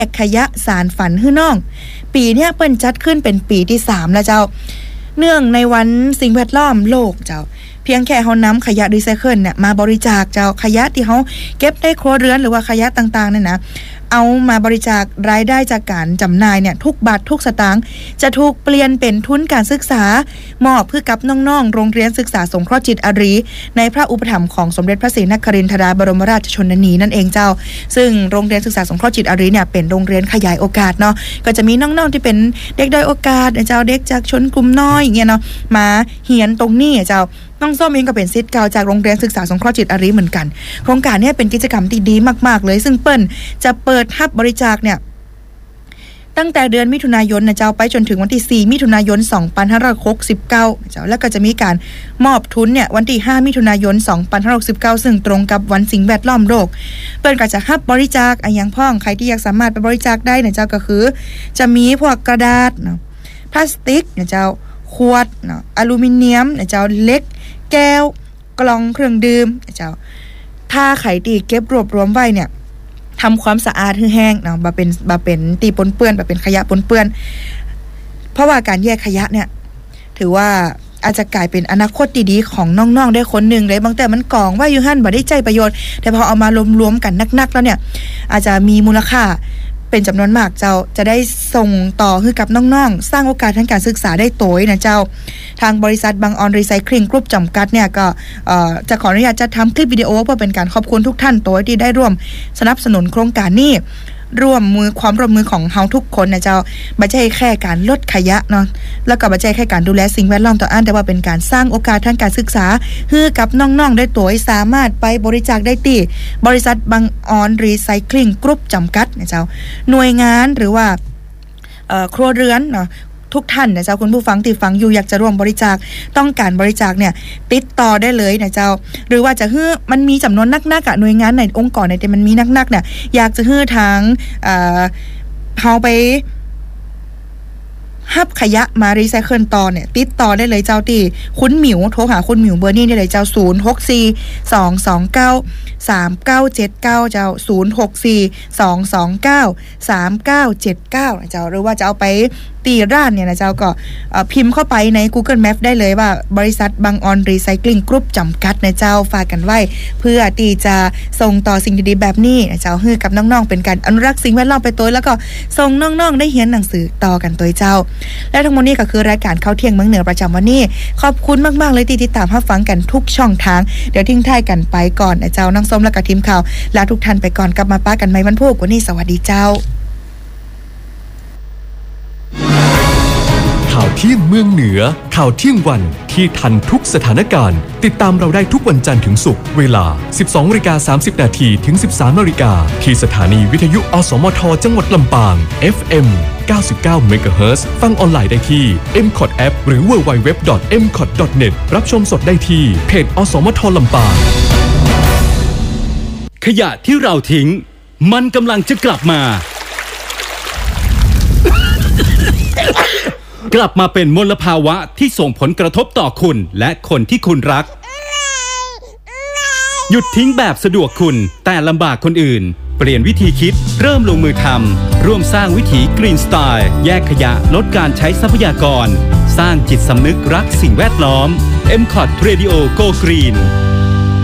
ขยะสารฝันฮื้อน้องปีเนี้ยเปิ้นจัดขึ้นเป็นปีที่3แล้วเจ้าเนื่องในวันสิ่งแวดล้อมโลกเจ้าเพียงแค่เฮานำขยะรีไซเคิลเนี่ยมาบริจาคเจ้าขยะที่เฮาเก็บได้ครัวเรือนหรือว่าขยะต่างๆนั่นนะเอามาบริจาครายได้จากการจำหน่ายเนี่ยทุกบาททุกสตางค์จะถูกเปลี่ยนเป็นทุนการศึกษามอบเพื่อกับน้องๆโรงเรียนศึกษาสงเคราะห์จิตอารีในพระอุปถัมภ์ของสมเด็จพระศรีนครินทราบรมราชชนนีนั่นเองเจ้าซึ่งโรงเรียนศึกษาสงเคราะห์จิตอารีเนี่ยเป็นโรงเรียนขยายโอกาสเนาะก็จะมีน้องๆที่เป็นเด็กด้อยโอกาสเจ้าเด็กจากชนกลุ่มน้อยอย่างเงี้ยเนาะมาเรียนตรงนี้เจ้าน้องส้มเองก็เป็นศิษย์เก่าจากโรงเรียนศึกษาสงเคราะห์จิตอารีเหมือนกันโครงการนี้เป็นกิจกรรมที่ดีมากๆเลยซึ่งเปิ้ลจะเปิดรับบริจาคเนี่ยตั้งแต่เดือนมิถุนายนนะเจ้าไปจนถึงวันที่4มิถุนายน2569เจ้าแล้วก็จะมีการมอบทุนเนี่ยวันที่5มิถุนายน2569ซึ่งตรงกับวันสิ่งแวดล้อมโลกเปิ้ลก็จะรับบริจาคอย่างพ้องใครที่อยากสามารถไปบริจาคได้นะเจ้าก็คือจะมีพวกกระดาษเนาะพลาสติกนะเจ้าขวดเนาะอลูมิเนียมนะเจ้าเล็กแก้วกล่องเครื่องดื่มนะเจ้าถ้าไข่ตีเก็บรวบรวมไว้เนี่ยทำความสะอาดให้แห้งเนาะมาเป็นตีปนเปื้อนมาเป็นขยะปนเปื้อนเพราะว่าการแยกขยะเนี่ยถือว่าอาจจะกลายเป็นอนาคตดีๆของน้องๆได้คนหนึ่งเลยบางแต่มันกองว่าอยู่หั่นบ่ได้ใจประโยชน์แต่พอเอามารวมๆกันนักๆแล้วเนี่ยอาจจะมีมูลค่าเป็นจำนวนมากเจ้าจะได้ส่งต่อให้กับน้องๆสร้างโอกาสทางการศึกษาได้โตยนะเจ้าทางบริษัทบางออนรีไซคลิงกรุ๊ปจำกัดเนี่ยก็จะขออนุญาตจะทำคลิปวิดีโอเพื่อเป็นการขอบคุณทุกท่านโตยที่ได้ร่วมสนับสนุนโครงการนี้ความร่วมมือของเฮาทุกคนนะเจ้าบ่ใช่แค่การลดขยะเนาะแล้วก็บ่ใช่แค่การดูแลสิ่งแวดล้อมต่ออันแต่ว่าเป็นการสร้างโอกาสทางการศึกษาให้กับน้องๆได้ตัวสามารถไปบริจาคได้ที่บริษัทบางออนรีไซคลิงกรุ๊ปจำกัดนะเจ้าหน่วยงานหรือว่าครัวเรือนเนาะทุกท่านนะเจ้าคุณผู้ฟังที่ฟังอยู่อยากจะร่วมบริจาคต้องการบริจาคเนี่ยติดต่อได้เลยนะเจ้าหรือว่าจะฮื้อมันมีจำนวนนักๆหน่วยงานในองค์กรในที่มันมีนักๆเนี่ยอยากจะฮื้อทางเฮาไปฮับขยะมารีไซเคิลต่อเนี่ยติดต่อได้เลยเจ้าที่คุณหมิวโทรหาคุณหมิวเบอร์นี้ได้เลยเจ้า0642293979เจ้า0642293979เจ้าหรือว่าจะเอาไปตีร้านเนี่ยนะเจ้าก็พิมพ์เข้าไปใน Google Map ได้เลยว่าบริษัทบางออนรีไซคลิงกรุ๊ปจำกัดนะเจ้าฝากกันไว้เพื่อที่จะส่งต่อสิ่งดีๆแบบนี้นะเจ้าให้กับน้องๆเป็นการอนุรักษ์สิ่งแวดล้อมไปตัวแล้วก็ส่งน้องๆได้เรียนหนังสือต่อกันตัวเจ้าและทั้งหมดนี้ก็คือรายการข้าวเที่ยงเมืองเหนือประจำวันนี้ขอบคุณมากๆเลยที่ติดตามรับฟังกันทุกช่องทางเดี๋ยวทิ้งท้ายกันไปก่อนนะเจ้าน้องส้มและกับทีมข่าวลาทุกท่านไปก่อนกลับมาป้ากันใหม่วันพุธวันนี้สวัสดีเจ้าข่าวเที่ยงเมืองเหนือข่าวเที่ยงวันที่ทันทุกสถานการณ์ติดตามเราได้ทุกวันจันทร์ถึงศุกร์เวลา 12:30 นถึง 13:00 นที่สถานีวิทยุอสมทจังหวัดลำปาง FM 99 MHz ฟังออนไลน์ได้ที่ MCOT App หรือ www.mcot.net รับชมสดได้ที่เพจอสมทลำปางขยะที่เราทิ้งมันกำลังจะกลับมา กลับมาเป็นมลภาวะที่ส่งผลกระทบต่อคุณและคนที่คุณรักหยุดทิ้งแบบสะดวกคุณแต่ลำบากคนอื่นเปลี่ยนวิธีคิดเริ่มลงมือทำร่วมสร้างวิถีกรีนสไตล์แยกขยะลดการใช้ทรัพยากรสร้างจิตสำนึกรักสิ่งแวดล้อม MCOT Radio Go Green